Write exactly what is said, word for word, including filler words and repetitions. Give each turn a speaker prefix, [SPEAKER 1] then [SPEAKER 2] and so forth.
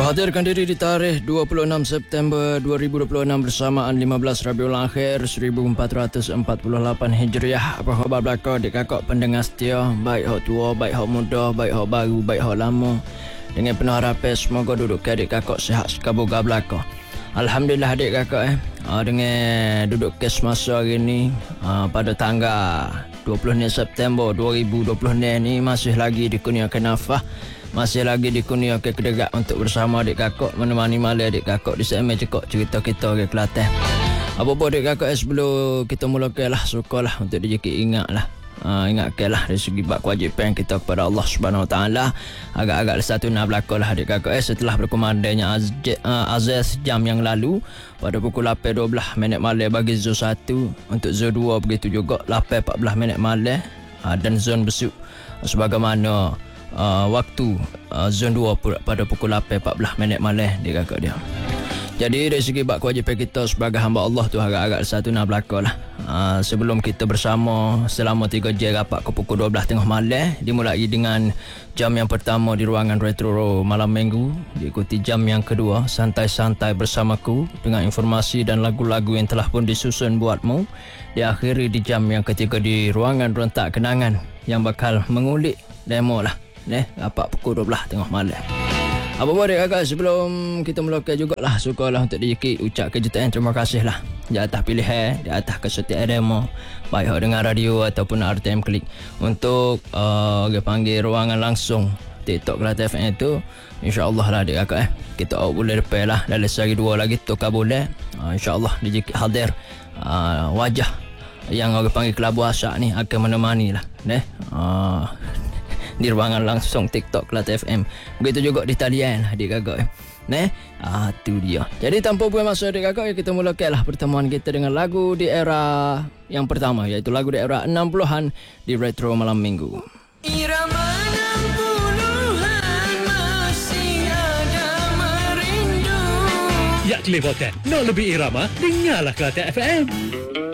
[SPEAKER 1] Berhadirkan diri di tarikh dua puluh enam September dua ribu dua puluh enam bersamaan lima belas Rabiul Akhir seribu empat ratus empat puluh lapan Hijriah. Apa khabar belaka dik kakak pendengar setia, baik hak tua, baik hak muda, baik hak baru, baik hak lama. Dengan penuh harapan semoga duduk adik kakak sihat sekaboga belaka. Alhamdulillah adik kakak eh dengan duduk kes masa hari ni pada tanggal dua puluh enam September dua ribu dua puluh enam ni masih lagi dikurniakan nafas, masih lagi dikurniakan kedegat untuk bersama adik kakak menemani malam adik kakak di segmen cekok cerita kita ke Kelantan. Apa-apa adik kakak eh, sebelum kita mulakan lah sukalah untuk dijekit ingatlah. Uh, ingatkanlah dari segi bab kewajipan kita kepada Allah Subhanahu Wa Taala. Agak-agak satu nak berlakulah adik kakak eh, setelah berkumandangnya az- uh, azaz jam yang lalu pada pukul lapan dua belas minit malam bagi zon satu, untuk zon dua begitu juga lapan empat belas minit malam, uh, dan zon besuk sebagaimana uh, waktu uh, zon dua pada pukul lapan empat belas minit malam adik kakak dia. Jadi dari segi bab kewajipan kita sebagai hamba Allah tu agak-agak satu nak berlakulah. Uh, sebelum kita bersama selama tiga jam rapat ke pukul dua belas tengah malam, dimulai dengan jam yang pertama di ruangan Retro malam minggu, diikuti jam yang kedua santai-santai bersamaku dengan informasi dan lagu-lagu yang telah pun disusun buatmu, diakhiri di jam yang ketiga di ruangan rentak kenangan yang bakal mengulik demo lah eh, rapat pukul dua belas tengah malam. Apa-apa adik kakak, sebelum kita mulakan jugalah sukalah untuk dijekit ucap kejutaan terima kasih lah di atas pilihan, di atas kesetiaan demo, baik dengan radio ataupun R T M Klik untuk uh, dia panggil ruangan langsung TikTok Kelantan F M itu. InsyaAllah lah adik kakak eh, kita oh, boleh depan lah dalam sehari dua lagi tukar boleh, uh, InsyaAllah dijekit hadir uh, wajah yang orang panggil kelabu asak ni akan menemani lah eh, uh, di ruangan langsung TikTok Kelantan F M. Begitu juga di talian adik kakak eh. Neh, ah tu dia. Jadi tanpa buang masa adik kakak, kita mulakanlah pertemuan kita dengan lagu di era yang pertama, iaitu lagu di era enam puluhan di Retro Malam Minggu.
[SPEAKER 2] Irama enam puluhan masih ada merindu.
[SPEAKER 3] Ya Kelepotan, nak lebih irama, dengarlah Kelantan F M.